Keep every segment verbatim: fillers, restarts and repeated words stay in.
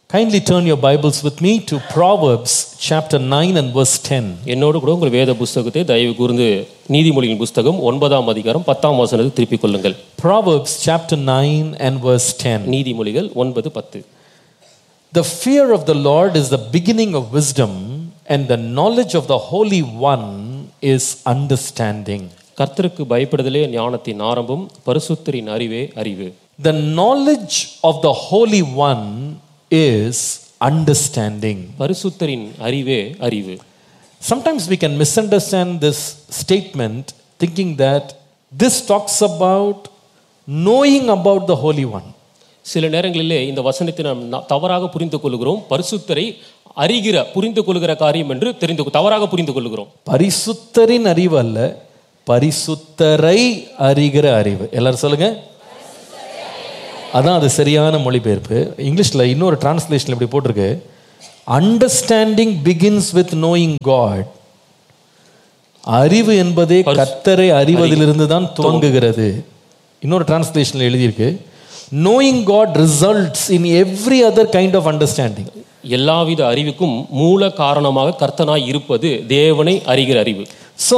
Kindly turn your Bibles with me to Proverbs chapter nine and verse ten. என்னோடு கூட உங்கள் வேத புத்தகத்தை தயவு கூர்ந்து நீதிமொழியின் புத்தகம் ஒன்பதாம் அதிகாரம் பத்தாம் வசனத்தை திருப்பிக் கொள்ளுங்கள். Proverbs chapter nine and verse ten. நீதிமொழிகள் ஒன்பது பத்து. The fear of the Lord is the beginning of wisdom, and the knowledge of the Holy One is understanding. கர்த்தருக்கு பயப்படுதலே ஞானத்தின் ஆரம்பம், பரிசுத்தரின் அறிவே அறிவு. The knowledge of the Holy One is understanding. பரிசுத்தரின் அறிவே அறிவு. Sometimes we can misunderstand this statement thinking that this talks about knowing about the Holy One. சில நேரங்களிலே இந்த வசனத்தை நாம் தவறாக புரிந்து கொள்கிறோம். பரிசுத்தரை அறிகிற புரிந்து கொள்கிற காரியம் என்று தெரிந்து தவறாக புரிந்து கொள்கிறோம். பரிசுத்தரின் அறிவு அல்ல, பரிசுத்தரை அறிகிற அறிவு. எல்லாரும் சொல்லுங்க. அதான் அது சரியான மொழிபெயர்ப்பு. இங்கிலீஷ்ல இன்னொரு டிரான்ஸ்லேஷன் இப்படி போட்டிருக்கு, understanding begins with knowing God. அறிவு என்பதே கர்த்தரை அறிவதிலிருந்து தான் துவங்குகிறது. இன்னொரு டிரான்ஸ்லேஷன்ல எழுதியிருக்கு, knowing God results in every other kind of understanding. எல்லாவித அறிவுக்கும் மூல காரணமாக கர்த்தனாய் இருப்பது தேவனை அறிகிற அறிவு. So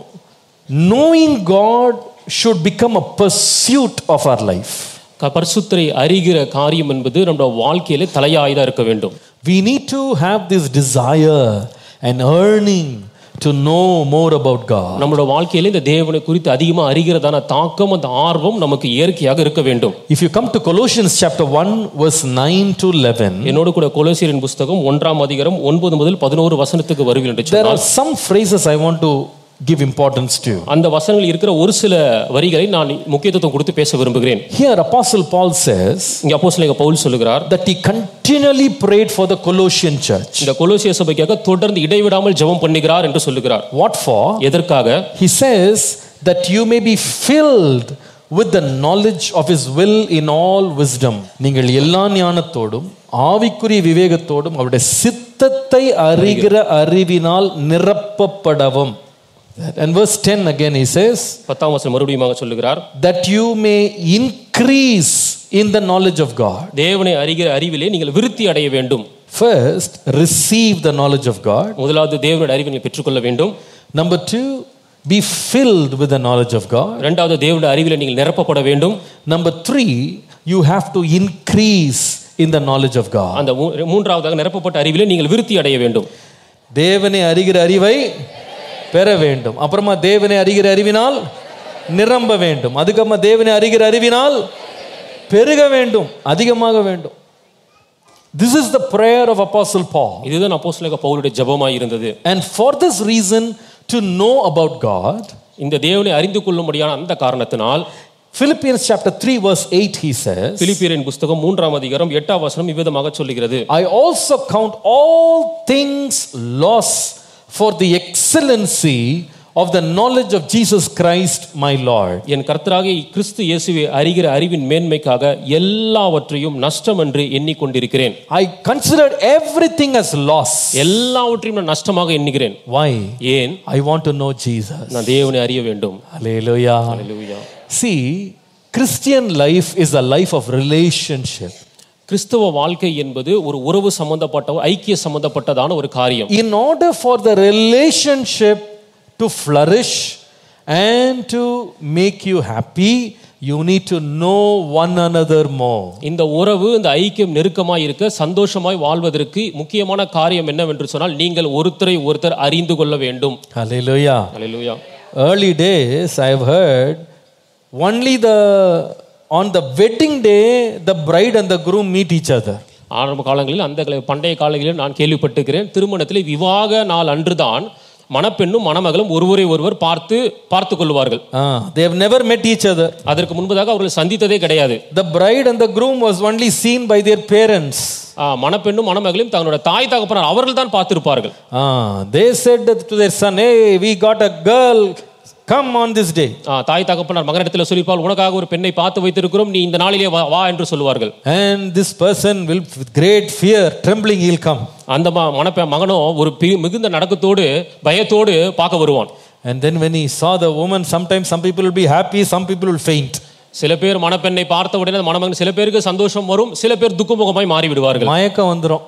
knowing God should become a pursuit of our life. பரிசுத்தரை அறிகிற காரியம் என்பது நம்முடைய வாழ்க்கையிலே தலையாயதா இருக்க வேண்டும். We need to have this desire and yearning to know more about God. நம்முடைய வாழ்க்கையிலே இந்த தேவனை குறித்து அதிகமா அறிகிறதான தாக்கம், அந்த ஆர்வம் நமக்கு இயற்கையாக இருக்க வேண்டும். If you come to Colossians chapter one verse nine to eleven, என்னோடு கூட கொலோசியரின் புத்தகம் ஒன்றாம் அதிகாரம் ஒன்பது முதல் பதினொன்று வசனத்துக்கு வருவீர்கள் என்று சொன்னார். There are some phrases I want to give importance to. அந்த வசனங்களில் இருக்கிற ஒரு சில வரிகளை நான் முக்கியத்துவம் கொடுத்து பேச விரும்புகிறேன். Here Apostle Paul says, இங்க அப்போஸ்தலனாகிய பவுல் சொல்லுகிறார், that he continually prayed for the Colossian church. இந்த கொலோசிய சபைக்காக தொடர்ந்து இடைவிடாமல் ஜெபம் பண்ணுகிறார் என்று சொல்லுகிறார். What for? எதற்காக? He says that you may be filled with the knowledge of his will in all wisdom. நீங்கள் எல்லா ஞானத்தோடும் ஆவிக்குரிய விவேகத்தோடும் அவருடைய சித்தத்தை அறிகிற அறிவினால் நிரப்பப்படவும். And verse ten again he says, பத்தாம் வசனம் மறுபடியும் சொல்லுகிறார், that you may increase in the knowledge of God. தேவனை அறிகிற அறிவிலே நீங்கள் விருத்தி அடைய வேண்டும். First, receive the knowledge of God. முதலாவது தேவனுடைய அறிவை நீங்கள் பெற்றுக்கொள்ள வேண்டும். Number two, be filled with the knowledge of God. இரண்டாவது தேவனுடைய அறிவிலே நீங்கள் நிரப்பப்பட வேண்டும். Number three, you have to increase in the knowledge of God. அந்த மூன்றாவதாக நிரப்பப்பட்ட அறிவிலே நீங்கள் விருத்தி அடைய வேண்டும். தேவனை அறிகிற அறிவை பெற வேண்டும். அப்புறமா தேவனை அறிகிற அறிவினால் நிரம்ப வேண்டும். அதுக்கப்புறமா தேவனை அறிகிற அறிவினால் பெருக வேண்டும், அதிகமாக வேண்டும். This is the prayer of Apostle Paul. இதுதான் அப்போஸ்தலனாகிய பவுலுடைய ஜெபமாய் இருந்தது. And for this reason, to know about God, இந்த தேவனை அறிந்து கொள்ளும்படியான அந்த காரணத்தினால் Philippians chapter three verse eight he says, பிலிப்பியரின் புத்தகம் மூன்றாம் அதிகாரம் எட்டாம் வசனம் இவ்விதமாக சொல்லுகிறது, I also count all things loss for the excellency of the knowledge of Jesus Christ my Lord. என் கர்த்தராகிய கிறிஸ்து இயேசுவை அறிகிற அறிவின் மேன்மைக்காக எல்லாவற்றையும் நஷ்டம் என்று எண்ணிக்கொண்டிருக்கிறேன். I considered everything as loss. எல்லாவற்றையும் நான் நஷ்டமாக எண்ணுகிறேன். Why? ஏன்? I want to know Jesus. நான் தேவனை அறிய வேண்டும். Hallelujah. Hallelujah. See, Christian life is a life of relationship. கிறிஸ்தவ வாழ்க்கை என்பது ஒரு உறவு சம்பந்தப்பட்ட ஐக்கிய சம்பந்தப்பட்டதான ஒரு காரியம். In order for the relationship to flourish and to make you happy, you need to know one another more. இந்த உறவு, இந்த ஐக்கியம் நெருக்கமாய் இருக்க, சந்தோஷமாய் வாழ்வதற்கு முக்கியமான காரியம் என்னவென்று சொன்னால் நீங்கள் ஒருத்தரை ஒருத்தர் அறிந்து கொள்ள வேண்டும். Hallelujah. Hallelujah. Early days I have heard only the on the wedding day the bride and the groom meet each other. ஆரம்ப காலங்களில், அந்த பண்டைய காலங்களில் நான் கேள்விப்பட்டிருக்கிறேன், திருமணத்திலே விவாக நாள் அன்றுதான் மணப்பெண்ணும் மணமகளும் ஒருவரை ஒருவர் பார்த்து பார்த்து கொள்வார்கள். They have never met each other. அதற்கு முன்பதாக அவர்கள் சந்தித்ததே கிடையாது. The bride and the groom was only seen by their parents. மணப்பெண்ணும் மணமகளையும் தங்களுடைய தாய் தகப்பனார் அவர்கள் தான் பார்த்திருப்பார்கள். They said to their son, hey, we got a girl, come on this day. தாய் தகப்பனார் மகனிடத்தில் சொல்லிப்பால், உனக்காக ஒரு பெண்ணை பார்த்து வைத்திருக்கிறோம், நீ இந்த நாளிலே வா என்று சொல்லுவார்கள். And this person will with great fear trembling he'll come. அந்த மணப்பெண் மகனோ ஒரு மிகுந்த நடக்கத்தோடு பயத்தோடு பார்க்க வருவான். And then when he saw the woman, sometimes some people will be happy, some people will faint. சில பேர் மணப்பெண்ணை பார்த்த உடனே அந்த மணமகன் சில பேருக்கு சந்தோஷம் வரும், சில பேர் துக்கமுகமாய் மாறி விடுவார்கள், மயக்கம் வந்துரும்.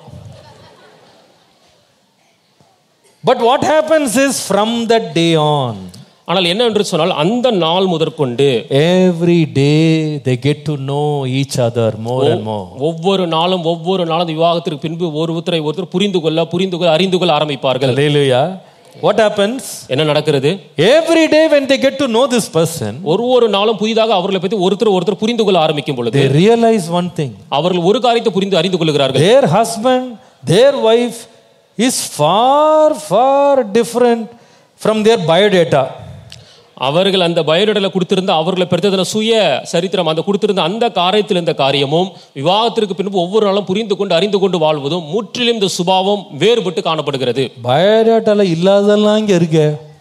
But what happens is from that day on, ஆனால் என்ன என்று சொன்னால் அந்த நாள் முதற்கொண்டு every day they get to know each other more and more. ஒவ்வொரு நாளும் ஒவ்வொரு நாளும் விவாகத்திற்கு பின்பு ஒருத்தரை ஒருத்தர் புரிந்து கொள்ள புரிந்து கொள்ள அறிந்து கொள்ள ஆரம்பிப்பார்கள். Hallelujah. What happens? என்ன நடக்கிறது? Every day when they get to know this person, ஒரு ஒரு நாளும் புதிதாக அவர்களை பற்றி ஒருத்தர் ஒருத்தர் புரிந்து கொள்ள ஆரம்பிக்கும் பொழுது they realize one thing. அவர்கள் ஒரு காரியத்தை புரிந்து அறிந்து கொள்கிறார்கள். Their husband, their wife is far far different from their biodata. அவர்கள் அந்த பயோடேட்டால கொடுத்திருந்த அவர்களை பெற்றதான சுய சரித்திரம் அந்த கொடுத்திருந்த அந்த காரியத்தில் இந்த காரியமும் விவாகத்திற்கு பின்பு ஒவ்வொரு நாளும் புரிந்து கொண்டு அறிந்து கொண்டு வாழ்வதும் முற்றிலும் இந்த சுபாவம் வேறுபட்டு காணப்படுகிறது. பயோடேட்டால இல்லாதெல்லாம் இங்க இருக்கு.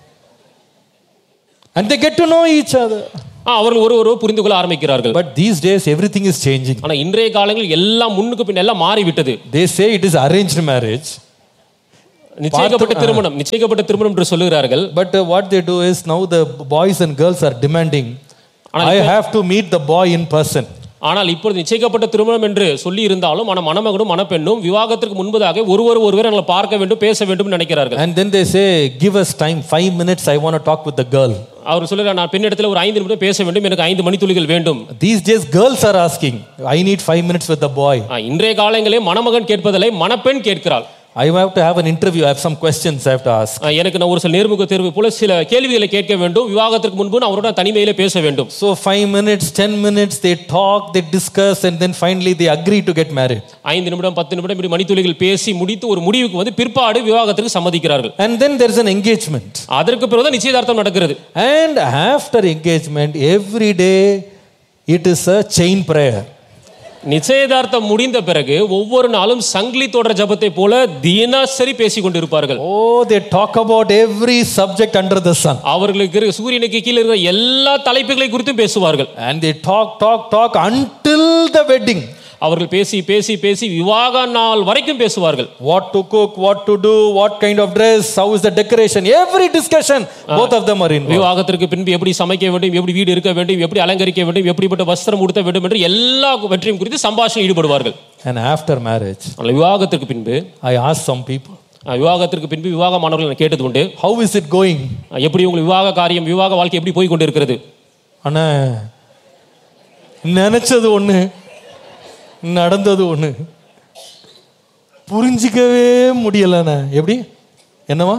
And they get to know each other. அவர்கள் ஒரு ஒரு புரிந்து கொள்ள ஆரம்பிக்கிறார்கள். But these days everything is changing. ஆனா இன்றைய காலங்களில் எல்லாம் முன்னுக்கு பின் எல்லாம் மாறிவிட்டது. They say it is arranged marriage. நிச்சயிக்கப்பட்ட திருமணம் நிச்சயிக்கப்பட்ட திருமணம் என்று சொல்லுகிறார்கள். But uh, what they do is now the boys and girls are demanding, I have to meet the boy in person. ஆனால் இப்பொழுது நிச்சயிக்கப்பட்ட திருமணம் என்று சொல்லி இருந்தாலும் ஆனா மணமகனும் மணப்பெண்ணும் விவாகத்திற்கு முன்பதாக ஒருவர் ஒருவர் எங்களை பார்க்க வேண்டும் பேச வேண்டும் நினைக்கிறார்கள். And then they say, give us time, five minutes, I want to talk with the girl. அவர் சொல்றார், நான் பெண்ணிடத்தில் ஒரு ஐந்து நிமிடம் பேச வேண்டும், எனக்கு ஐந்து மணித்துளிகள் வேண்டும். These days girls are asking, I need five minutes with the boy. இன்றைய காலங்களில் மணமகன் கேட்பதில்லை, மணப்பெண் கேட்கிறாள். I have to have an interview, I have some questions I have to ask. எனக்கு நான் ஒரு சில நேர்முக தேர்வு போல சில கேள்விகளை கேட்க வேண்டும், விவாகத்திற்கு முன்பு நான் அவரோட தனிமையிலே பேச வேண்டும். So five minutes, ten minutes they talk, they discuss and then finally they agree to get married. ஐந்து நிமிடம் பத்து நிமிடம் இப்படி மணித்துளிகள் பேசி முடித்து ஒரு முடிவுக்கு வந்து பிற்பாடு விவாகத்திற்கு சம்மதிக்கிறார்கள். And then there is an engagement. அதற்கு பிறகு தான் நிச்சயதார்த்தம் நடக்கிறது. And after engagement every day it is a chain prayer. நிச்சயதார்த்தம் முடிந்த பிறகு ஒவ்வொரு நாளும் சங்கிலி தொடர் ஜெபத்தை போல தினசரி பேசிக் கொண்டிருப்பார்கள். Oh, they talk about every subject under the sun. அவர்களுக்கு சூரியனுக்கு கீழே இருக்கிற எல்லா தலைப்புகளை குறித்தும் பேசுவார்கள். And they talk talk talk until the wedding. அவர்கள் பேசி பேசி பேசி விவாக நாள் வரைக்கும் பேசுவார்கள். What to cook, what to do, what kind of dress, how is the decoration, every discussion both of them are involved. விவாகத்திற்கு பின்பு எப்படி சமைக்க வேண்டும், எப்படி வீடு இருக்க வேண்டும், எப்படி அலங்கரிக்க வேண்டும், எப்படிப்பட்ட வஸ்திரம் உடுத்த வேண்டும் என்று எல்லா வெற்றியும் குறித்து சம்பாஷணை ஈடுபடுவார்கள். And after marriage, விவாகத்திற்கு பின்பு I asked some people, விவாகத்திற்கு பின்பு விவாகமானவர்கள் நான் கேட்டது உண்டு, how is it going? எப்படி உங்கள் விவாக காரியம் விவாக வாழ்க்கை எப்படி போய் கொண்டிருக்கிறது? அண்ணா நினைச்சது ஒண்ணு நடந்தது ஒண்ணு புரிஞ்சிக்கவே முடியலண்ணா. எப்படி என்னவா?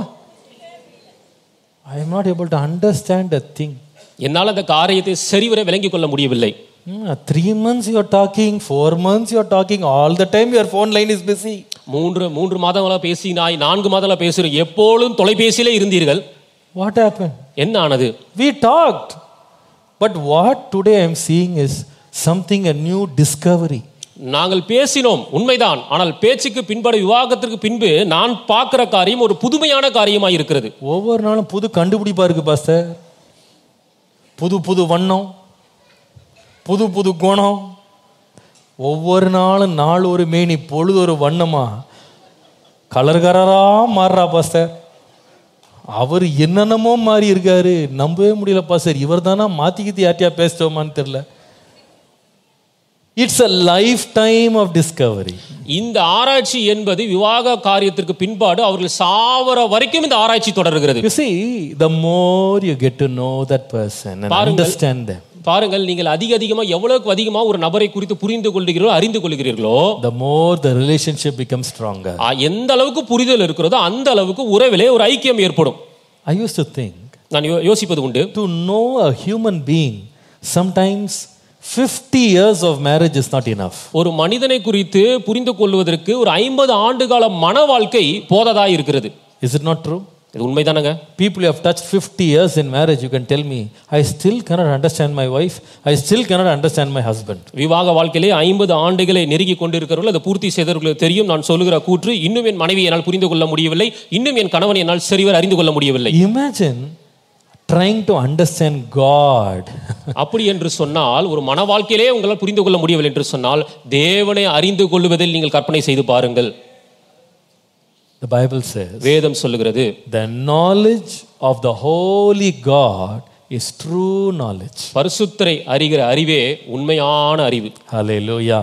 I am not able to understand a thing. என்னால் அந்த காரியத்தை சரிவர விளங்கிக் கொள்ள முடியவில்லை. Three months you are talking, four months you are talking, all the time your phone line is busy. மூன்று மூன்று மாதங்களா பேசினாய், நான்கு மாதங்களா பேசுறீங்க, எப்பொழுதும் தொலைபேசியிலே இருந்தீர்கள். What happened? என்ன ஆனது? We talked, but what today I am seeing is something, a new discovery. நாங்கள் பேசினோம் உண்மைதான், ஆனால் பேச்சுக்கு பின்பட விவாகத்திற்கு பின்பு நான் பார்க்கிற காரியம் ஒரு புதுமையான காரியமாக இருக்கிறது. ஒவ்வொரு நாளும் புது கண்டுபிடிப்பா இருக்கு பாஸ்டர். புது புது வண்ணம், புது புது குணம், ஒவ்வொரு நாளும் நாள் ஒரு மேனி பொழுது ஒரு வண்ணமா கலர் கலரா மாறுறா பாஸ்டர். அவர் என்னென்னமோ மாறி இருக்காரு, நம்பவே முடியல பாஸ்டர். இவர் தானா மாத்திக்கிட்டு யார்ட்டியா பேசிட்டோமான்னு தெரியல. It's a lifetime of discovery. இந்த ஆராய்ச்சி என்பது விவாக காரியத்திற்கு பின்பாடு அவர்கள் சாவர வரைக்கும் இந்த ஆராய்ச்சி தொடர்கிறது. You see, the more you get to know that person and understand them, பாருங்கள், நீங்கள் அதிக அதிகமா எவ்வளவுக்கு அதிகமா ஒரு நபரை குறித்து புரிந்து கொள்கிறீர்களோ அறிந்து கொள்கிறீர்களோ the more the relationship becomes stronger. எந்த அளவுக்கு புரிதல் இருக்கிறதோ அந்த அளவுக்கு உறவிலே ஒரு ஐக்கியம் ஏற்படும். I used to think, நான் யோசிப்பது உண்டு, to know a human being sometimes fifty years of marriage is not enough. ஒரு மனிதனை குறித்து புரிந்து கொள்வதற்கு ஒரு ஐம்பது ஆண்டுகால மன வாழ்க்கை போததா இருக்கிறது. Is it not true? இது உண்மைதானங்க? People who have touched fifty years in marriage, you can tell me, I still cannot understand my wife, I still cannot understand my husband. விவாக வாழ்க்கையிலே ஐம்பது ஆண்டுகளை நெருங்கி கொண்டிருக்கிறவர்கள் அதை பூர்த்தி செய்தவர்களுக்கு தெரியும் நான் சொல்லுகிற கூற்று, இன்னும் என் மனைவியை என்னால் புரிந்து கொள்ள முடியவில்லை, இன்னும் என் கணவனை என்னால் சரிவர அறிந்து கொள்ள முடியவில்லை. Imagine trying to understand God. அப்படி என்று சொன்னால், ஒரு மன வாழ்க்கையிலே உங்களால் புரிந்து கொள்ள முடியவில்லை என்று சொன்னால், தேவனை அறிந்து கொள்வதில் நீங்கள் கற்பனை செய்து பாருங்கள். The Bible says, வேதம் சொல்லுகிறது, the knowledge of the holy God is true knowledge. பரிசுத்தரை அறிகிற அறிவே உண்மையான அறிவு. Hallelujah.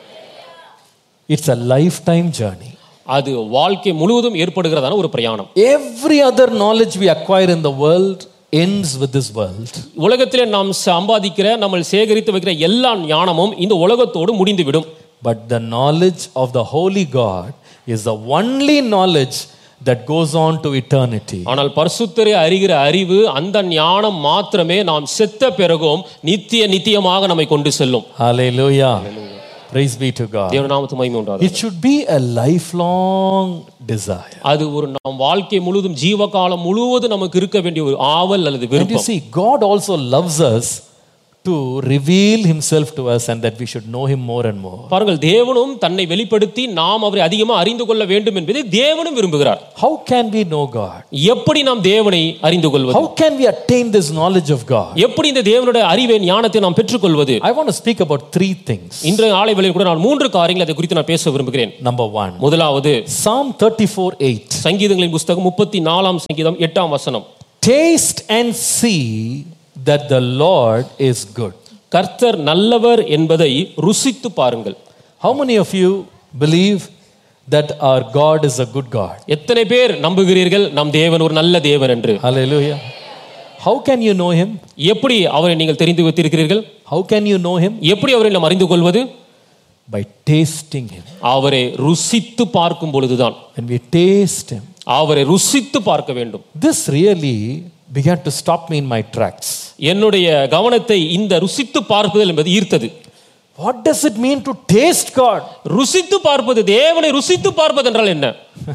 It's a lifetime journey. அது வாழ்க்கை முழுவதும் ஏற்படுகிறதான ஒரு பிரயாணம். Every other knowledge we acquire in the world ends with this world. உலகத்திலே நாம் சம்பாதிக்கிற நம்ம சேகரித்து வைக்கிற எல்லா ஞானமும் இந்த உலகத்தோடு முடிந்துவிடும். But the knowledge of the holy God is the only knowledge that goes on to eternity. ஆனால் பரிசுத்தரை அறிகிற அறிவு அந்த ஞானம் மாத்திரமே நாம் செத்த பிறகும் நித்திய நித்தியமாக நம்மை கொண்டு செல்லும். Hallelujah. Praise be to God. தேவ நாமத்துக்கு மகிமை உண்டாகட்டும். It should be a lifelong desire. அது ஒரு நம் வாழ்க்கை முழுவதும் ஜீவகாலம் முழுவதும் நமக்கு இருக்க வேண்டிய ஒரு ஆவல் அல்லது And you விருப்பம். see, God also loves us to reveal himself to us and that we should know him more and more. பாருங்கள், தேவனும் தன்னை வெளிப்படுத்தி நாம் அவரை அதிகமாக அறிந்து கொள்ள வேண்டும் என்பதை தேவனும் விரும்புகிறார். How can we know God? எப்படி நாம் தேவனை அறிந்து கொள்வது? How can we attain this knowledge of God? எப்படி இந்த தேவனுடைய அறிவை ஞானத்தை நாம் பெற்றுக்கொள்வது? I want to speak about three things. இன்றைய ஆலை வேளையில் கூட நான் மூன்று காரியங்களை அதை குறித்து நான் பேச விரும்புகிறேன். Number one, முதலாவது Psalm thirty-four eight. சங்கீதங்களின் புத்தகம் முப்பத்தி நாலாம் சங்கீதம் எட்டாம் வசனம். Taste and see that the Lord is good. கர்த்தர் நல்லவர் என்பதை ருசித்து பாருங்கள். How many of you believe that our God is a good God? எத்தனை பேர் நம்புகிறீர்கள் நம் தேவன் ஒரு நல்ல தேவன் என்று? Hallelujah. How can you know him? எப்படி அவரை நீங்கள் தெரிந்து வைத்திருக்கிறீர்கள்? How can you know him? எப்படி அவரை நாம் அறிந்து கொள்வது? By tasting him. அவரை ருசித்து பார்க்கும் பொழுதுதான். When we taste him, அவரை ருசித்து பார்க்க வேண்டும். this really began to stop me in my tracks. என்னுடைய கவனத்தை இந்த ருசித்து பார்ப்பது என்பது ஈர்த்தது. What does it mean to taste God? ருசித்து பார்ப்பது, தேவனை ருசித்து பார்ப்பது என்றால் என்ன?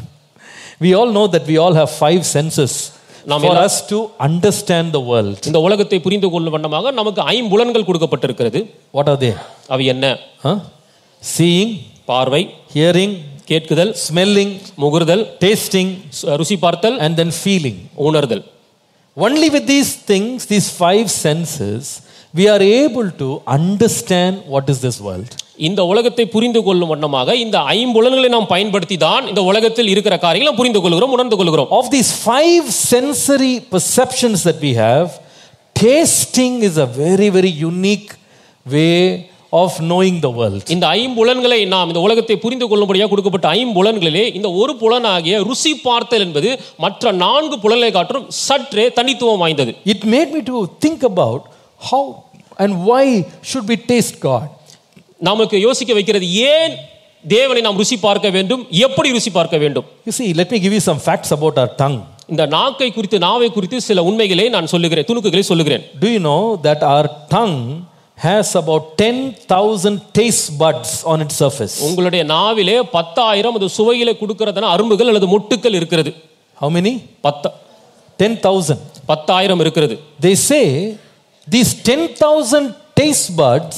We all know that we all have five senses for us to understand the world. இந்த உலகத்தை புரிந்து கொள்ளும் வண்ணமாக நமக்கு ஐம்புலன்கள் கொடுக்கப்பட்டிருக்கிறது. What are they? அவை என்ன? Huh? Seeing, பார்வை, hearing, கேட்குதல், smelling, முகர்தல், tasting, ருசி பார்த்தல், and then feeling. உணர்தல். Only with these things, these five senses, we are able to understand what is this world. இந்த உலகத்தை புரிந்து கொள்ளும் வண்ணமாக இந்த ஐம்புலன்களை நாம் பயன்படுத்தி தான் இந்த உலகத்தில் இருக்கிற காரியங்களை புரிந்து கொள்கிறோம், உணர்ந்து கொள்கிறோம். Of these five sensory perceptions that we have, tasting is a very, very unique way of knowing the world. இந்த ஐம்புலன்களை நாம் இந்த உலகத்தை புரிந்து கொள்ளும்படியாக கொடுக்கப்பட்ட ஐம்புலன்களிலே இந்த ஒரு புலனாகிய ருசி பார்த்தல் என்பது மற்ற நான்கு புலன்களை காட்டும் சற்றே தனித்துவம் வாய்ந்தது. It made me to think about how and why should we taste God. நமக்கு யோசிக்க வைக்கிறது, ஏன் தேவனை நாம் ருசி பார்க்க வேண்டும், எப்படி ருசி பார்க்க வேண்டும்? You see, let me give you some facts about our tongue. இந்த நாக்கை குறித்து, நாவை குறித்து சில உண்மைகளை நான் சொல்லுகிறேன், துணுக்குகளை சொல்லுகிறேன். Do you know that our tongue has about ten thousand taste buds on its surface? உங்களுடைய நாவிலே பத்தாயிரம் அது சுவையிலே கொடுக்கிறதான அரும்புகள் அல்லது மொட்டுக்கள் இருக்கிறது. How many? பத்து ten thousand. பத்தாயிரம் இருக்கிறது. They say these ten thousand taste buds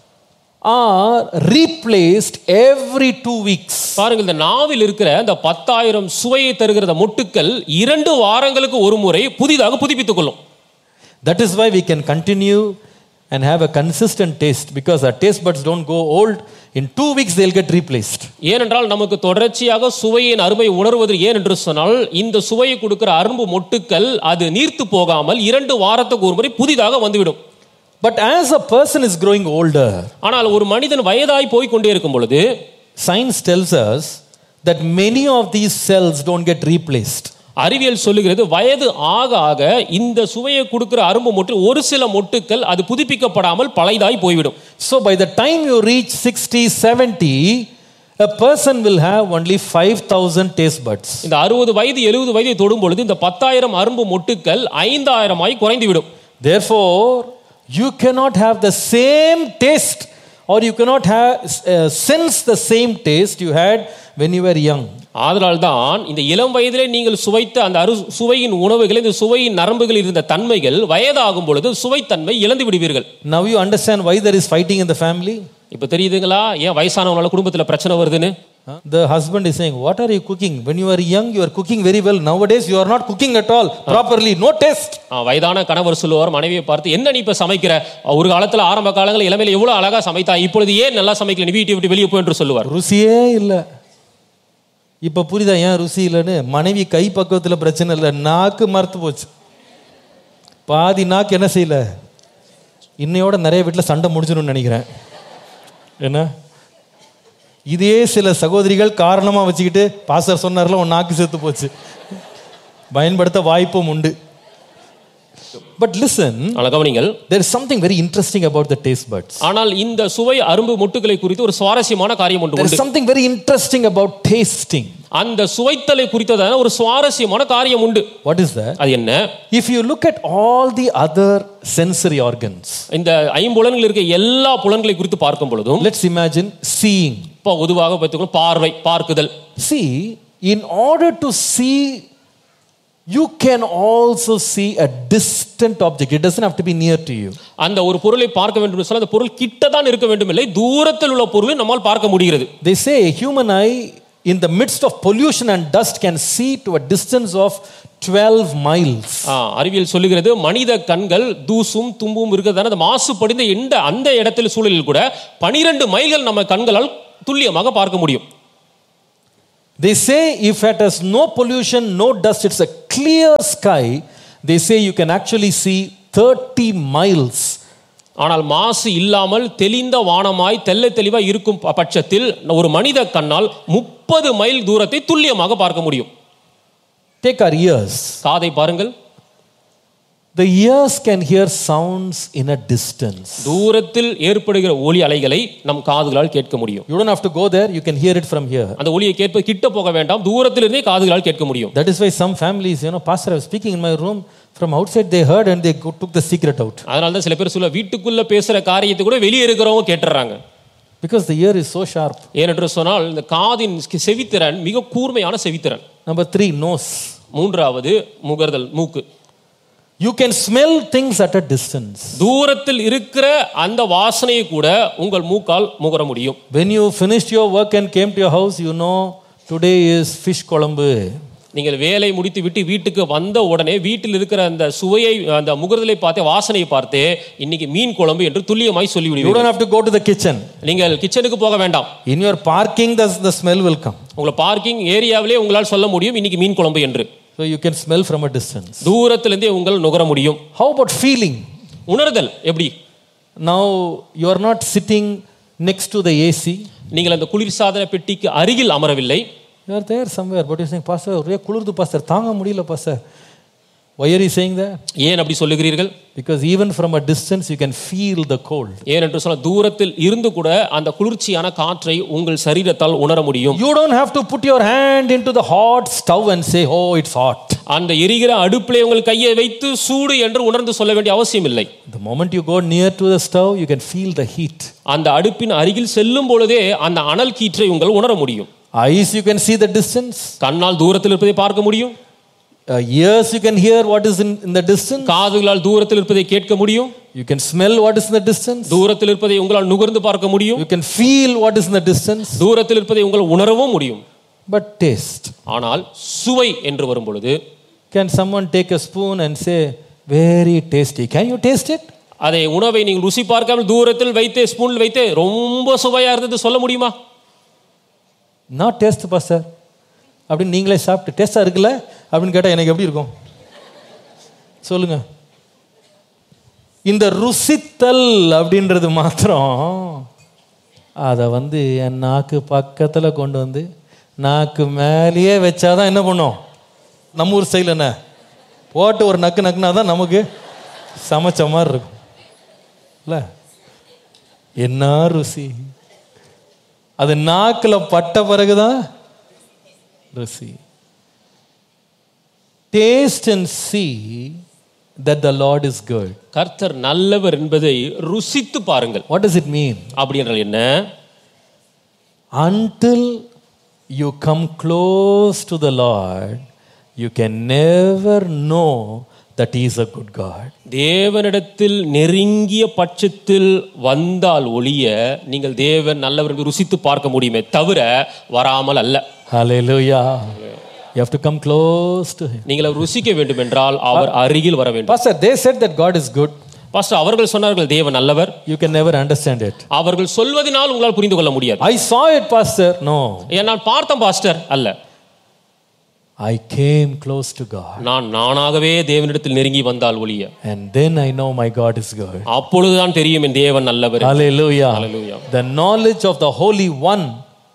are replaced every two weeks. பாருங்கள், இந்த நாவில் இருக்கிற இந்த பத்தாயிரம் சுவையை தருகிற மொட்டுக்கள் இரண்டு வாரங்களுக்கு ஒரு முறை புதிதாக புதுப்பித்துக் கொள்ளும். That is why we can continue and have a consistent taste, because our taste buds don't go old. In two weeks they'll get replaced. ஏனென்றால் நமக்கு தொடர்ச்சியாக சுவையின் அருமை உணர்வது ஏன் என்று சொன்னால் இந்த சுவையை கொடுக்கிற அரும்பு மொட்டுக்கள் அது நீர்த்து போகாமல் இரண்டு வாரத்துக்கு ஒரு முறை புதிதாக வந்துவிடும். But as a person is growing older, ஆனால் ஒரு மனிதன் வயதாய் போய் கொண்டே இருக்கும் பொழுது science tells us that many of these cells don't get replaced. அறிவியல் சொல்லுகிறது, வயது ஆக ஆக இந்த சுவையை கொடுக்கிற அரும்பு மொட்டு ஒரு சில மொட்டுக்கள் அது புதுப்பிக்கப்படாமல் பழையதாய் போய்விடும். So by the time you reach sixty seventy, a person will have only five thousand taste buds. இந்த அறுபது வயது எழுபது வயதை தொடும் பொழுது இந்த பத்தாயிரம் அரும்பு மொட்டுக்கள் ஐந்தாயிரம் ஆய் குறைந்து விடும். Therefore you cannot have the same taste, or you cannot have uh, sense the same taste you had when you were young. ஆதலால் தான் இந்த இளம் வயதிலே நீங்கள் சுவைத்த அந்த அரு சுவையின் உணவுகள், இந்த சுவையின் நரம்புகள் இருந்த தன்மைகள் வயதாகும் பொழுது சுவைத்தன்மை இழந்து விடுவீர்கள். Now you understand why there is fighting in the family? இப்போ தெரியுதுங்களா ஏன் வயசானவங்களால குடும்பத்தில் பிரச்சனை வருதுன்னு? The husband is saying, what are you cooking? When you are young you are cooking very well. Nowadays you are not cooking at all properly. No taste. வயதான கணவர் சொல்லுவார் மனைவியை பார்த்து, என்ன நீ இப்ப சமைக்கிற, ஒரு காலத்துல ஆரம்ப காலங்களில் இளமையில எவ்வளவு அழகா சமைத்தா, இப்பொழுது ஏன் நல்லா சமைக்கல, நீ வீட்டை விட்டு வெளியே போய் என்று சொல்லுவார். ருசியே இல்லை. இப்போ புரியுதா ஏன் ருசி இல்லைன்னு? மனைவி கை பக்குவத்தில் பிரச்சனை இல்லை, நாக்கு மறுத்து போச்சு. பாதி நாக்கு என்ன செய்யல, இன்னையோட நிறைய வீட்டில் சண்டை முடிஞ்சிடும்னு நினைக்கிறேன். என்ன இதே சில சகோதரிகள் காரணமாக வச்சுக்கிட்டு பாஸ்டர் சொன்னார்ல உன் நாக்கு செத்து போச்சு பயன்படுத்த வாய்ப்பும் உண்டு. பட் லிசன், கவனிங்கள், there is something very interesting about the taste buds. ஆனால் இந்த சுவை அரும்பு முட்டுகளை குறித்து ஒரு சுவாரஸ்யமான காரியம் ஒன்று There உண்டு. is something very interesting about tasting. அந்த சுவைத்தலை குறித்ததான ஒரு சுவாரஸ்யமான காரியம் உண்டு. What is that? அது என்ன? If you look at all the other sensory organs, இந்த ஐம்புலன்கள் இருக்க எல்லா புலன்களை குறித்து பார்க்கும் பொழுதும், let's imagine seeing. இப்போ பொதுவாக பார்த்துக்கணும், பார்வை, பார்க்குதல். See, in order to see, you can also see a distant object. It doesn't have to be near to you. அந்த ஒரு பொருளை பார்க்க வேண்டும் என்று சொன்னால் அந்த பொருள் கிட்ட தான் இருக்க வேண்டும் இல்லை, தூரத்தில் உள்ள பொருளை நம்மால் பார்க்க முடிகிறது. They say human eye in the midst of pollution and dust can see to a distance of twelve miles. அறிவியல் சொல்லுகிறது மனித கண்கள் தூசும் தும்பும் இருக்கிறதான அந்த மாசுபடிந்த எந்த அந்த இடத்துல சூழலில் கூட பனிரெண்டு மைல்கள் நம்ம கண்களால் துல்லியமாக பார்க்க முடியும். They say if it has no pollution, no dust, it's a clear sky, they say you can actually see thirty miles. ஆனால் மாசு இல்லாமல் தெளிந்த வானமாய் தெல்ல தெளிவாய் இருக்கும் பட்சத்தில் ஒரு மனித கண்ணால் முப்பது மைல் தூரத்தை துல்லியமாக பார்க்க முடியும். Take our ears. காதை பாருங்கள். The ears can hear sounds in a distance. தூரத்தில் ஏற்படுகிற ஒலி அலைகளை நம் காதுகளால் கேட்க முடியும். You don't have to go there, you can hear it from here. அந்த ஒலியை கேட்ப கிட்ட போக வேண்டாம், தூரத்திலிருந்தே காதுகளால் கேட்க முடியும். That is why some families, you know, pastor, I was speaking in my room, from outside they heard and they took the secret out. அதனால தான் சில பேர் சொல்ல வீட்டுக்குள்ள பேசுற காரியத்தை கூட வெளியே இருக்கிறவங்க கேட்டுறாங்க. Because the ear is so sharp. ஏனென்று சொன்னால் இந்த காதின் செவித்திறன் மிக கூர்மையான செவித்திறன். Number three, nose. மூன்றாவது முகர்தல், மூக்கு. You can smell things at a distance. தூரத்தில் இருக்கிற அந்த வாசனையை கூட உங்கள் மூக்கால் முகர முடியும். When you finished your work and came to your house, you know today is fish kolambu. நீங்கள் வேலை முடித்து விட்டு வீட்டுக்கு வந்த உடனே வீட்டில் இருக்கிற அந்த சுவையை அந்த முகர்தலை பார்த்து வாசனையை பார்த்து இன்னைக்கு மீன் குழம்பு என்று துல்லியமாய் சொல்லி விடுவீர்கள். You don't have to go to the kitchen. நீங்கள் கிச்சனுக்கு போக வேண்டாம். In your parking the, the smell will come. உங்கள் பார்க்கிங் ஏரியாவிலே உங்களால் சொல்ல முடியும் இன்னைக்கு மீன் குழம்பு என்று. So you can smell from a distance. தூரத்திலிருந்தே உங்கள் நுகர முடியும். How about feeling? உணர்தல் எப்படி? Now you are not sitting next to the A C. நீங்கள் அந்த குளிர்சாதன பெட்டிக்கு அருகில் அமரவில்லை. You are there somewhere, but you are saying, Pastor, ஒரே குளிர்து pastor, தாங்க முடியல pastor. Why are you saying that? ஏன் அப்படி சொல்லுகிறீர்கள்? Because even from a distance you can feel the cold. ஏனென்று சொன்ன தூரத்தில் இருந்து கூட அந்த குளிர்ச்சியான காற்றை உங்கள் சரீரத்தால் உணர முடியும். You don't have to put your hand into the hot stove and say, oh, it's hot. அந்த எரிகிற அடுப்பிலே உங்கள் கையை வைத்து சூடு என்று உணர்ந்து சொல்ல வேண்டிய அவசியம் இல்லை. The moment you go near to the stove, you can feel the heat. அந்த அடுப்பின் அருகில் செல்லும் பொழுதே அந்த அனல் கீற்றை உங்கள் உணர முடியும். Eyes you can see the distance. கண்ணால் தூரத்தில் இருப்பதை பார்க்க முடியும். Uh, ears you can hear what is in, in the distance. காதுகளால் தூரத்தில் இருப்பதை கேட்க முடியும். You can smell what is in the distance. தூரத்தில் இருப்பதை உங்களால் நுகர்ந்து பார்க்க முடியும். You can feel what is in the distance. தூரத்தில் இருப்பதை உங்களால் உணரவும் முடியும். But taste. ஆனால் சுவை என்று வரும் பொழுது Can someone take a spoon and say very tasty? Can you taste it? அதை உணவை நீங்கள் ருசி பார்க்காமல் தூரத்தில் வைத்து ஸ்பூனில் வைத்து ரொம்ப சுவையா இருந்தது சொல்ல முடியுமா? Not taste pastor. அப்படின்னு நீங்களே சாப்பிட்டு டேஸ்டா இருக்குல்ல அப்படின்னு கேட்டால் எனக்கு எப்படி இருக்கும் சொல்லுங்க. இந்த ருசித்தல் அப்படின்றது மாத்திரம் அதை வந்து என் நாக்கு பக்கத்தில் கொண்டு வந்து நாக்கு மேலேயே வச்சாதான் என்ன பண்ணும், நம்ம ஊர் ஸ்டைல் என்ன போட்டு ஒரு நக்கு நக்குனா தான் நமக்கு சமைச்ச மாதிரி இருக்கும் இல்லை. என்ன ருசி, அது நாக்கில் பட்ட பிறகுதான் ருசி. Taste and see that the Lord is good. கர்த்தர் நல்லவர் என்பதை ருசித்து பாருங்கள். What does it mean? அப்படி என்றால் என்ன? Until you come close to the Lord, you can never know that he is a good God. தேவனிடத்தில் நெருங்கிய பட்சத்தில் வந்தால் ஒளிய நீங்கள் தேவன் நல்லவர் என்று ருசித்து பார்க்க முடியுமே தவிர வராமல் அல்ல. Hallelujah. You have to come close to him. நீங்கள் ருசிக்க வேண்டும் என்றால் அவர் அருகில் வர வேண்டும். Pastor, they said that God is good. Pastor அவர்கள் சொன்னார்கள் தேவன் நல்லவர். You can never understand it. அவர்கள் சொல்வதனால் உங்களால் புரிந்து கொள்ள முடியாது. I saw it pastor. No. நான் பார்த்தேன் பாஸ்டர் அல்ல. I came close to God. நான் நானாகவே தேவனிடத்தில் நெருங்கி வந்தால் ஒழிய, And then I know my God is good. அப்பொழுதுதான் தெரியும் என் தேவன் நல்லவர். Hallelujah. Hallelujah. The knowledge of the Holy One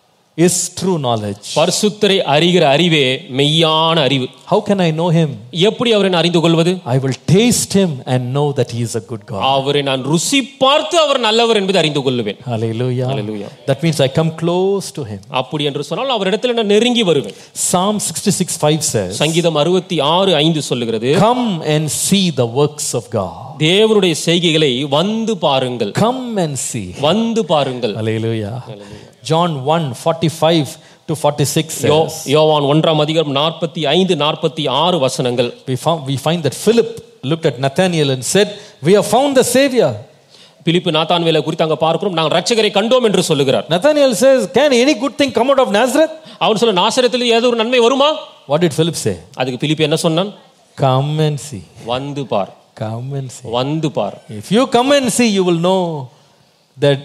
is true knowledge. பரிசுத்தரை அறிகிற அறிவே மெய்யான அறிவு. How can I know him? எப்படி அவரை நான் அறிந்து கொள்வது? I will taste him and know that he is a good God. அவரை நான் ருசி பார்த்து அவர் நல்லவர் என்பதை அறிந்து கொள்வேன். Hallelujah. Hallelujah. That means I come close to him. அப்படி என்று சொன்னால் அவரிடத்தில் நான் நெருங்கி வருவேன். Psalm sixty-six five says, சங்கீதம் அறுபத்தி ஆறு ஐந்து சொல்லுகிறது, come and see the works of God. தேவனுடைய செய்கைகளை வந்து பாருங்கள். Come and see. வந்து பாருங்கள். Hallelujah. John one forty-five to forty-six says, யோவான் ஒன்றாம் அதிகாரம் நாற்பத்தி ஐந்து நாற்பத்தி ஆறு வசனங்கள். We found we find that Philip looked at Nathanael and said, we have found the Savior. பிலிப்பு நாத்தான்வேலை குறித்து அங்க பார்க்கிறோம், நாங்கள் இரட்சகரை கண்டோம் என்று சொல்லுகிறார். Nathanael says, can any good thing come out of Nazareth? அவன் சொல்ல, நாசரேத்தில் ஏதோ ஒரு நன்மை வருமா? What did Philip say? அதுக்கு பிலிப்பு என்ன சொன்னான்? Come and see. வந்து பார். Come and see. வந்து பார். If you come and see, you will know that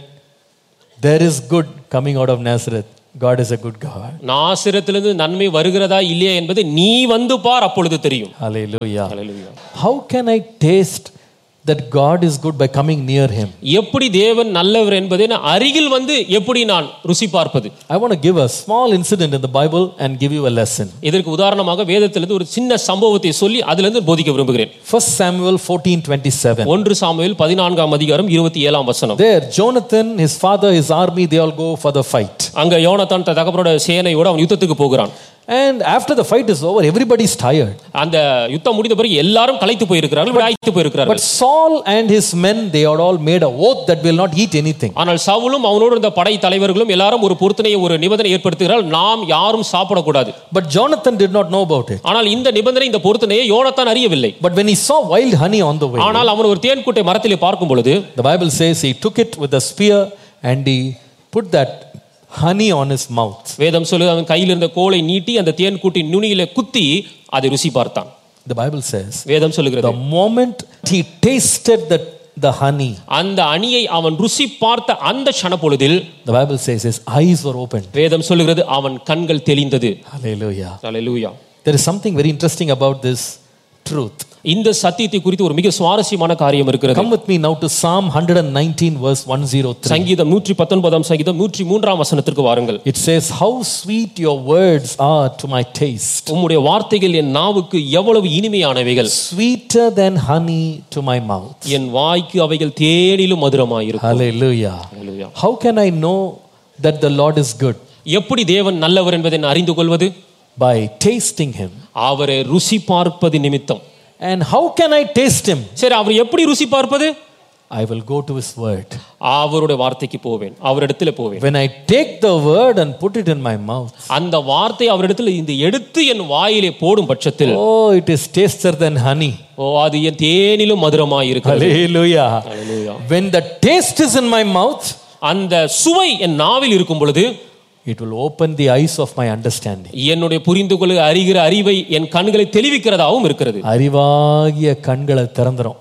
there is good coming out of Nazareth. God is a good God. நாசரேத்திலிருந்து நன்மை வருகிறதா இல்லையா என்பது நீ வந்து பார், அப்பொழுது தெரியும். Hallelujah. Hallelujah. How can I taste that God is good by coming near him? எப்படி தேவன் நல்லவர் என்பதை நான் அருகில் வந்து எப்படி நான் ருசி பார்ப்பது? I want to give a small incident in the Bible and give you a lesson. இதற்கு உதாரணமாக வேதத்திலிருந்து ஒரு சின்ன சம்பவத்தை சொல்லி அதிலிருந்து போதிக்க விரும்புகிறேன். First Samuel fourteen twenty-seven. ஒன்று சாமுவேல் பதினான்காம் அதிகாரம் இருபத்தி ஏழாம் வசனம். There Jonathan, his father, his army, they all go for the fight. அங்க யோனத்தான் தகப்பனோட சேனையோட அவன் யுத்தத்துக்கு போகிறான். And after the fight is over, everybody is tired. அந்த யுத்தம் முடிந்த பிறகு எல்லாரும் களைத்து போயிருக்கிறார்கள், விடாய்த்து போயிருக்கிறார்கள். But Saul and his men, they had all made a oath that will not eat anything. ஆனால் சவுலும் அவனோடு இருந்த படை தலைவர்களும் எல்லாரும் ஒரு பொருத்தனையை ஒரு நிபந்தனை ஏற்படுத்துகிறார்கள், நாம் யாரும் சாப்பிடக்கூடாது. But Jonathan did not know about it. ஆனால் இந்த நிபந்தனை, இந்த பொருத்தனையை யோனத்தான் அறியவில்லை. But when he saw wild honey on the way, ஆனால் அவன் ஒரு தேன்கூட்டை மரத்திலே பார்க்கும் பொழுது, the Bible says he took it with a spear and he put that honey on his mouth. வேதம் சொல்லுது, அவன் கையில் இருந்த கோலை நீட்டி அந்த தேன்கூட்டின் நுனியிலே குத்தி அதை ருசி பார்த்தான். The Bible says, வேதம் சொல்லுகிறது, the moment he tasted the the honey, அந்த அணியை அவன் ருசி பார்த்த அந்த க்ஷண பொழுதில், the Bible says his eyes were opened. வேதம் சொல்லுகிறது, அவன் கண்கள் தெளிந்தது. Hallelujah. Hallelujah. There is something very interesting about this truth. இந்த சத்தியத்தை குறித்து ஒரு மிக சுவாரஸ்யமான காரியம் இருக்கிறது. Come with me now to Psalm one nineteen verse one oh three. சங்கீதம் நூற்று பத்தொன்பதாம் சங்கீதம் நூற்று மூன்றாம் வசனத்திற்கு வாருங்கள். It says, how sweet your words are to my taste. உம்முடைய வார்த்தைகள் என் நாவுக்கு எவ்வளவு இனிமையானவைகள். Sweeter than honey to my mouth. என் வாய்க்கு அவைகள் தேனிலும் மதுரமாயிருக்கும். Hallelujah. Hallelujah. How can I know that the Lord is good? எப்படி தேவன் நல்லவர் என்பதை நான் அறிந்து கொள்வது? By tasting him. அவரை ருசி பார்ப்பது நிமித்தம். And how can I taste him? சரி, அவர் எப்படி ருசி பார்ப்பது? I will go to his word. அவருடைய வார்த்தைக்கு போவேன், அவரிடத்துல போவேன். When I take the word and put it in my mouth, அந்த வார்த்தை அவரிடத்துல இந்த எடுத்து என் வாயிலே போடும் பட்சத்தில், oh, it is tastier than honey. ஓ, அது என் தேனிலும் மதுரமாய் இருக்கிறது. Hallelujah. Hallelujah. When the taste is in my mouth, அந்த சுவை என் நாவில் இருக்கும் பொழுது, it will open the eyes of my understanding. என்னுடைய புரிந்து கொள்ள அறிகிற அறிவை என் கண்களை தெளிவிக்கிறதாவும் இருக்கிறது. அறிவாகிய கண்களை திறந்துரும்.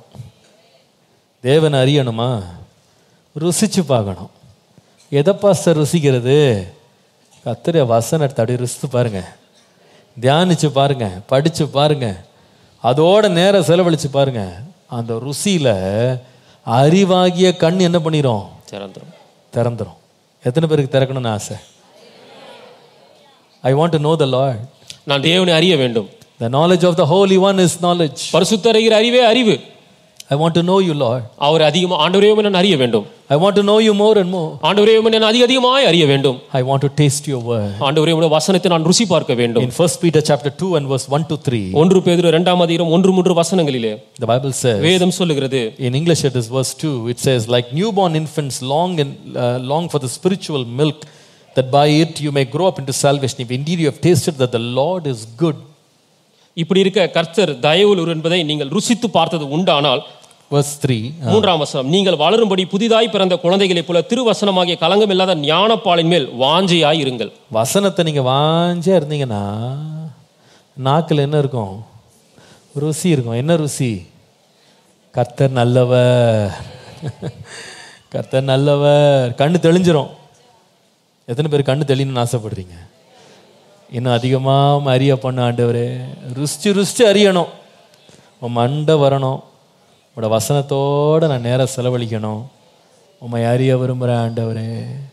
தேவன் அறியணுமா? ருசிச்சு பார்க்கணும். எதை பாஸ்டர் ருசிக்கிறது? கர்த்தருடைய வசனத்தை அப்படி ருசித்து பாருங்க, தியானிச்சு பாருங்க, படிச்சு பாருங்க, அதோட நேரம் செலவழிச்சு பாருங்க. அந்த ருசியில அறிவாகிய கண் என்ன பண்ணிரும்? திறந்துரும். திறந்துரும். எத்தனை பேருக்கு திறக்கணும்னு ஆசை? I want to know the Lord. நான் தேவனை அறிய வேண்டும். The knowledge of the Holy One is knowledge. பரிசுத்தர் அறிகிற அறிவே அறிவு. I want to know you, Lord. அவர் அதிகமாக ஆண்டவரே நான் அறிய வேண்டும். I want to know you more and more. ஆண்டவரே நான் அதிக அதிகமாய் அறிய வேண்டும். I want to taste your word. ஆண்டவரே உம்முடைய வசனத்தை நான் ருசி பார்க்க வேண்டும். In First Peter chapter two and verse one to three. ஒன்று பேதுரு இரண்டாம் அதிகாரம் ஒன்று மூன்று வசனங்களிலே The Bible says. வேதம் சொல்லுகிறது. In English it is verse two. It says, like newborn infants long and uh, long for the spiritual milk, that by it you may grow up into salvation, if indeed you have tasted that the Lord is good. இப்படி இருக்க கர்த்தர் தயவுள்ளவர் என்பதை நீங்கள் ருசித்து பார்த்தது உண்டானால், verse three, மூன்றாம் வசனம், நீங்கள் வளரும்படி புதிதாய் பிறந்த குழந்தைகளைப் போல திருவசனமாகிய கலங்கம் இல்லாத ஞானப்பாலின் மேல் வாஞ்சையாய் இருங்கள். வசனத்தை நீங்க வாஞ்சா இருந்தீங்கன்னா நாக்கில் என்ன இருக்கும்? ருசி இருக்கும். என்ன ருசி? கர்த்தர் நல்லவர், கர்த்தர் நல்லவர். கண்ணு தெளிஞ்சிரும். எத்தனை பேர் கண்ணு தெளியணும்னு ஆசைப்படுறீங்க? இன்னும் அதிகமாக அறிய பண்ண ஆண்டவரே. ருசிச்சு ருசிச்சு அறியணும். உன் மண்டை வரணும். உங்களோட வசனத்தோடு நான் நேரம் செலவழிக்கணும். உம்மை அறிய விரும்புகிறேன் ஆண்டவரே.